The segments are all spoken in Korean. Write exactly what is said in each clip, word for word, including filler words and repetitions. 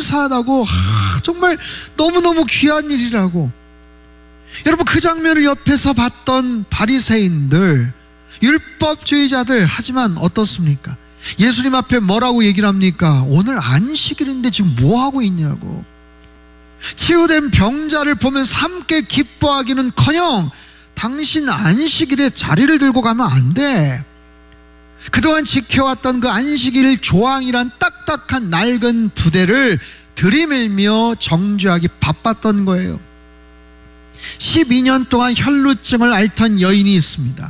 감사하다고, 하, 정말 너무너무 귀한 일이라고. 여러분, 그 장면을 옆에서 봤던 바리새인들, 율법주의자들, 하지만 어떻습니까? 예수님 앞에 뭐라고 얘기를 합니까? 오늘 안식일인데 지금 뭐하고 있냐고. 치유된 병자를 보면서 함께 기뻐하기는커녕 당신 안식일에 자리를 들고 가면 안 돼. 그동안 지켜왔던 그 안식일 조항이란 딱딱한 낡은 부대를 들이밀며 정죄하기 바빴던 거예요. 십이 년 동안 혈루증을 앓던 여인이 있습니다.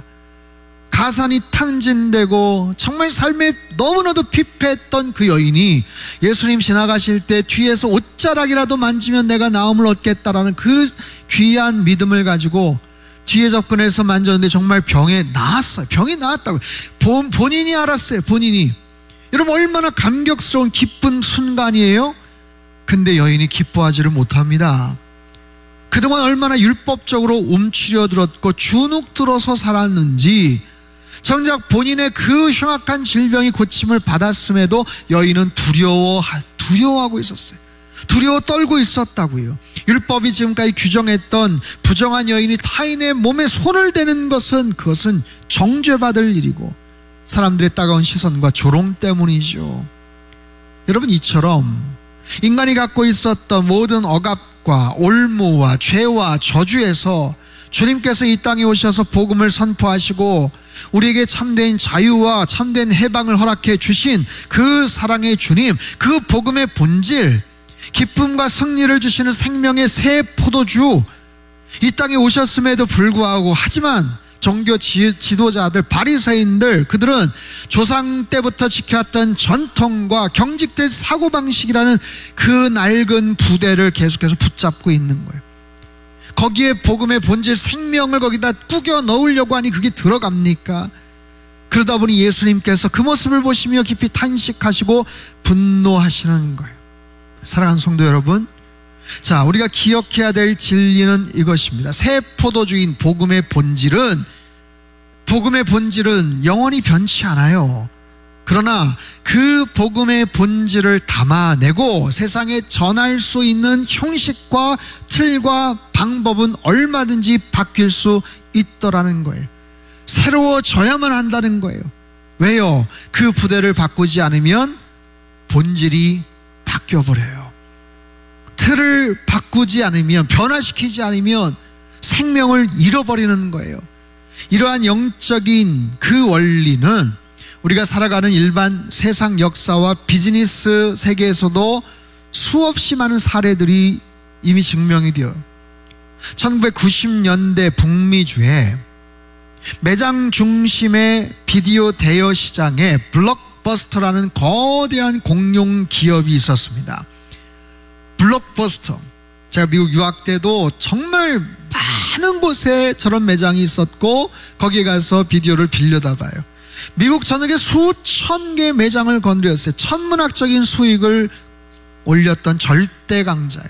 가산이 탕진되고 정말 삶에 너무나도 피폐했던 그 여인이 예수님 지나가실 때 뒤에서 옷자락이라도 만지면 내가 나음을 얻겠다라는 그 귀한 믿음을 가지고 뒤에 접근해서 만졌는데 정말 병에 나았어요. 병이 나았다고. 본, 본인이 알았어요. 본인이. 여러분, 얼마나 감격스러운 기쁜 순간이에요. 근데 여인이 기뻐하지를 못합니다. 그동안 얼마나 율법적으로 움츠려들었고 주눅들어서 살았는지, 정작 본인의 그 흉악한 질병이 고침을 받았음에도 여인은 두려워, 두려워하고 있었어요. 두려워 떨고 있었다고요. 율법이 지금까지 규정했던 부정한 여인이 타인의 몸에 손을 대는 것은, 그것은 정죄받을 일이고 사람들의 따가운 시선과 조롱 때문이죠. 여러분, 이처럼 인간이 갖고 있었던 모든 억압과 올무와 죄와 저주에서 주님께서 이 땅에 오셔서 복음을 선포하시고 우리에게 참된 자유와 참된 해방을 허락해 주신 그 사랑의 주님, 그 복음의 본질, 기쁨과 승리를 주시는 생명의 새 포도주, 이 땅에 오셨음에도 불구하고, 하지만 종교 지도자들, 바리새인들, 그들은 조상 때부터 지켜왔던 전통과 경직된 사고방식이라는 그 낡은 부대를 계속해서 붙잡고 있는 거예요. 거기에 복음의 본질, 생명을 거기다 꾸겨 넣으려고 하니 그게 들어갑니까? 그러다 보니 예수님께서 그 모습을 보시며 깊이 탄식하시고 분노하시는 거예요. 사랑하는 성도 여러분, 자, 우리가 기억해야 될 진리는 이것입니다. 새 포도주인 복음의 본질은, 복음의 본질은 영원히 변치 않아요. 그러나 그 복음의 본질을 담아내고 세상에 전할 수 있는 형식과 틀과 방법은 얼마든지 바뀔 수 있더라는 거예요. 새로워져야만 한다는 거예요. 왜요? 그 부대를 바꾸지 않으면 본질이 바뀌어버려요. 틀을 바꾸지 않으면, 변화시키지 않으면 생명을 잃어버리는 거예요. 이러한 영적인 그 원리는 우리가 살아가는 일반 세상 역사와 비즈니스 세계에서도 수없이 많은 사례들이 이미 증명이 되어요. 천구백구십 년대 북미주에 매장 중심의 비디오 대여 시장에 블록버스터라는 거대한 공룡 기업이 있었습니다. 블록버스터. 제가 미국 유학 때도 정말 많은 곳에 저런 매장이 있었고 거기에 가서 비디오를 빌려다 봐요. 미국 전역에 수천 개의 매장을 건드렸어요. 천문학적인 수익을 올렸던 절대 강자예요.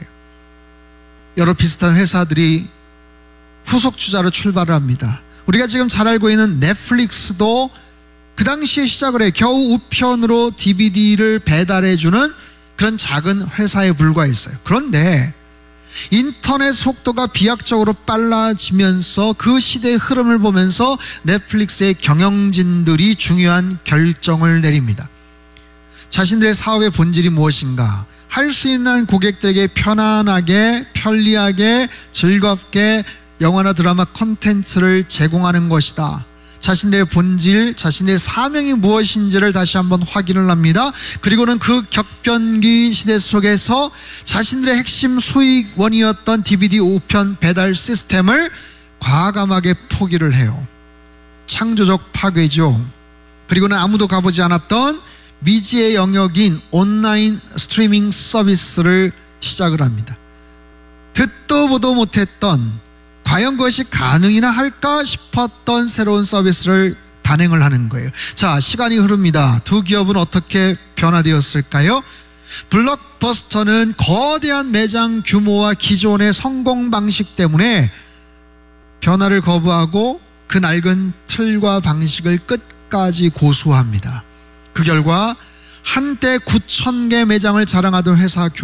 여러 비슷한 회사들이 후속 주자로 출발을 합니다. 우리가 지금 잘 알고 있는 넷플릭스도 그 당시에 시작을 해 겨우 우편으로 디비디를 배달해주는 그런 작은 회사에 불과했어요. 그런데 인터넷 속도가 비약적으로 빨라지면서 그 시대의 흐름을 보면서 넷플릭스의 경영진들이 중요한 결정을 내립니다. 자신들의 사업의 본질이 무엇인가? 할 수 있는 고객들에게 편안하게, 편리하게, 즐겁게 영화나 드라마 콘텐츠를 제공하는 것이다. 자신의 본질, 자신의 사명이 무엇인지를 다시 한번 확인을 합니다. 그리고는 그 격변기 시대 속에서 자신들의 핵심 수익원이었던 디비디 우편 배달 시스템을 과감하게 포기를 해요. 창조적 파괴죠. 그리고는 아무도 가보지 않았던 미지의 영역인 온라인 스트리밍 서비스를 시작을 합니다. 듣도 보도 못했던, 과연 그것이 가능이나 할까 싶었던 새로운 서비스를 단행을 하는 거예요. 자, 시간이 흐릅니다. 두 기업은 어떻게 변화되었을까요? 블록버스터는 거대한 매장 규모와 기존의 성공 방식 때문에 변화를 거부하고 그 낡은 틀과 방식을 끝까지 고수합니다. 그 결과 한때 구천 개 매장을 자랑하던 회사 규모